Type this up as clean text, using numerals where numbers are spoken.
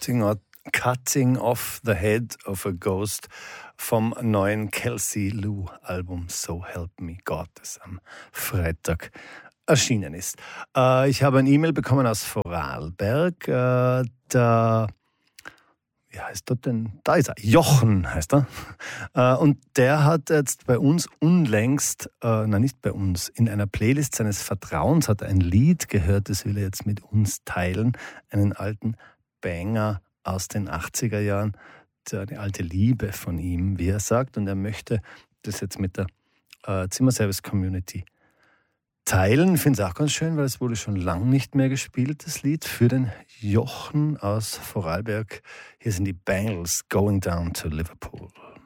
Cutting Off the Head of a Ghost vom neuen Kelsey Lou Album So Help Me God, das am Freitag erschienen ist. Ich habe ein E-Mail bekommen aus Vorarlberg. Wie heißt er denn? Da ist er. Jochen heißt er. Und der hat jetzt bei uns unlängst, nicht bei uns, in einer Playlist seines Vertrauens hat er ein Lied gehört, das will er jetzt mit uns teilen. Einen alten Banger aus den 80er Jahren. Eine alte Liebe von ihm, wie er sagt. Und er möchte das jetzt mit der Zimmerservice-Community teilen. Ich finde es auch ganz schön, weil es wurde schon lange nicht mehr gespielt, das Lied, für den Jochen aus Vorarlberg. Hier sind die Bangles, Going Down to Liverpool.